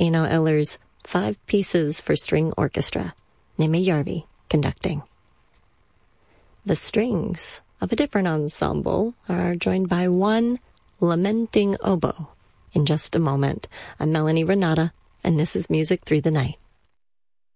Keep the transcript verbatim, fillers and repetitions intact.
Eino Eller's Five Pieces for String Orchestra, Nimi Järvi conducting. The strings of a different ensemble are joined by one lamenting oboe. In just a moment, I'm Melanie Renata, and this is Music Through the Night.